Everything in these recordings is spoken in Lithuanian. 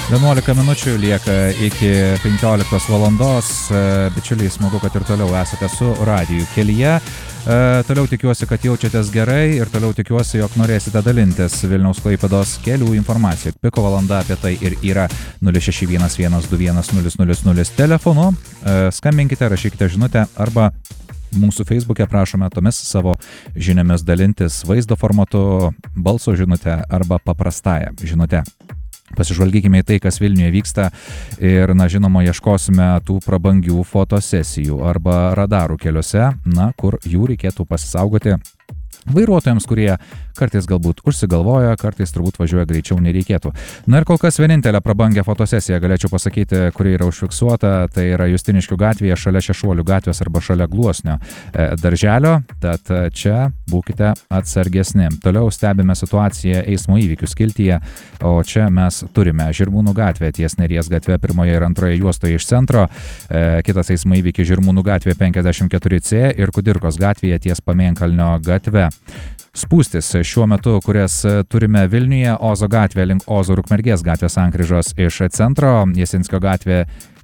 11 minučių lieka iki 15 valandos. Bičiuliai, smagu, kad ir toliau esate su radiju kelyje. Toliau tikiuosi, kad jaučiatės gerai ir toliau tikiuosi, jog norėsite dalintis Vilniaus Klaipėdos kelių informacija. Piko valanda apie tai ir yra 0611210000 telefonu. Skambinkite, rašykite žinutę arba mūsų Facebook'e prašome tomis savo žiniomis dalintis vaizdo formatu, balso žinutę arba paprastąją žinutę. Pasižvalgykime į tai, kas Vilniuje vyksta ir, žinoma, ieškosime tų prabangių fotosesijų arba radarų keliuose, kur jų reikėtų pasisaugoti vairuotojams, kurie kartais galbūt užsigalvoja, kartais turbūt važiuoja greičiau nereikėtų. Ir kol kas vienintelę prabangę fotosesiją galėčiau pasakyti, kuri yra užfiksuota, tai yra Justiniškių gatvėje šalia Šešuolių gatvės arba šalia Gluosnio darželio, tad čia būkite atsargesni. Toliau stebime situaciją eismo įvykių skiltyje, o čia mes turime Žirmūnų gatvę ties Neries gatve pirmoje ir antroje juostoje iš centro, kitas eismo įvykis Žirmūnų gatvė 54C ir Kudirkos gatvėje ties Pamėnkalnio gatve. Spūstis šiuo metu, kurias turime Vilniuje, Ozo gatvė link Ozo ir Ukmergės gatvės sankryžos iš centro, Jasinskio gatvė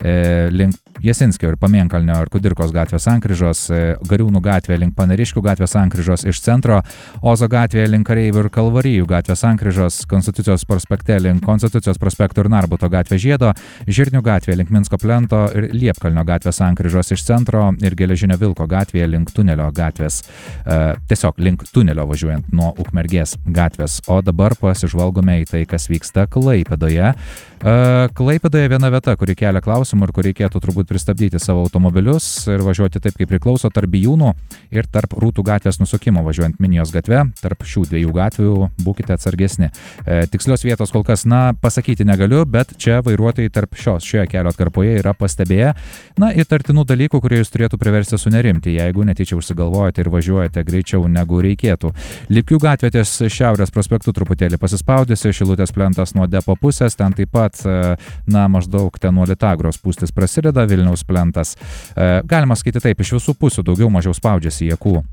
link Jasinskio ir Pamėnkalnio ir Kudirkos gatvės sankryžos, Gariūnų gatvė link Paneriškių gatvės sankryžos iš centro, Ozo gatvė link Kareivių ir Kalvarijų gatvės sankryžos, Konstitucijos prospekte link Konstitucijos prospekto ir Narbuto gatvės žiedo, Žirnių gatvė link Minsko plento ir Liepkalnio gatvės sankryžos iš centro ir Geležinio Vilko gatvėje link Tunelio gatvės, tiesiog link Tunelio važiuojant nuo Ukmergės gatvės. O dabar pasižvalgome į tai, kas vyksta Klaipėdoje. Klaipėdoje viena vieta, kuri kelia klausimų ir kur reikėtų turbūt pristabdyti savo automobilius ir važiuoti taip, kaip priklauso, tarp Bijūnų ir tarp Rūtų gatvės nusukimo važiuojant Minijos gatve. Tarp šių dviejų gatvių būkite atsargesni. Tikslios vietos kol kas, pasakyti negaliu, bet čia vairuotojai tarp šioje kelio atkarpoje yra pastebėję, įtartinų dalykų, kurie jūs turėtų priversti sunerimti, jeigu netyčia užsigalvojate ir važiuojate greičiau negu reikėtų. Lipkių gatvė ties Šiaurės prospektu truputėlį pasispaudėsi, Šilutės plentas nuo depo pusės, ten taip pat, maždaug ten nuo Litagros spūstis prasideda, Vilniaus plentas. Galima sakyti taip, iš visų pusių daugiau mažiau spaudžiasi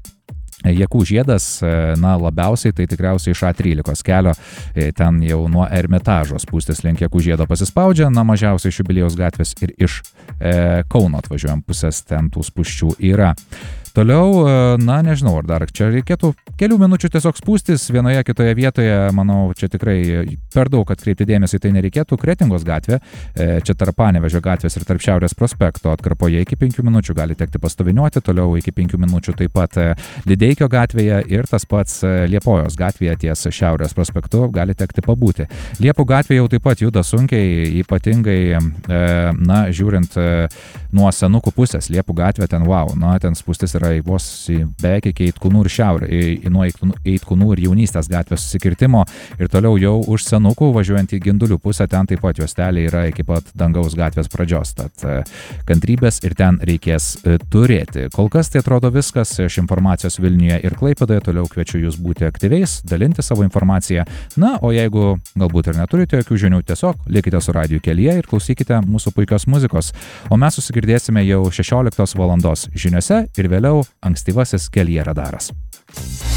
Jakų žiedas, labiausiai tai tikriausiai iš A13 kelio, ten jau nuo Ermitažo spūstis link Jakų žiedo pasispaudžia, mažiausiai iš Jubiliejaus gatvės ir iš Kauno atvažiuojam pusės ten tų spūsčių yra. Toliau, nežinau, ar dar čia reikėtų kelių minučių tiesiog spūstis vienoje kitoje vietoje, manau, čia tikrai per daug atkreipti dėmesį tai nereikėtų. Kretingos gatvė, čia tarp Panevėžio gatvės ir tarp Šiaurės prospekto atkarpoje iki 5 minučių gali tekti pastoviniuoti, toliau iki 5 minučių taip pat Lideikio gatvėje ir tas pats Liepojos gatvėje ties Šiaurės prospektu gali tekti pabūti. Liepų gatvė jau taip pat juda sunkiai, ypatingai, žiūrint nuo Senukų pusės, Liepų gatvė ten, ten spūstis yra vos beveik iki Eitkūnų ir nuo Eitkūnų ir Jaunystės gatvės susikirtimo ir toliau jau už Senukų važiuojant į Gindulių pusę, ten taip pat juostelė yra iki pat Dangaus gatvės pradžios, tad kantrybės ir ten reikės turėti. Kol kas tai atrodo viskas iš informacijos Vilniuje ir Klaipėdoje, toliau kviečiu jūs būti aktyviais, dalinti savo informaciją, o jeigu galbūt ir neturite jokių žinių, tiesiog likite su radiju kelyje ir klausykite mūsų puikios muzikos, o mes susigirdėsime jau 16 valandos žiniose ir vėliau ankstyvasis kelyje radaras.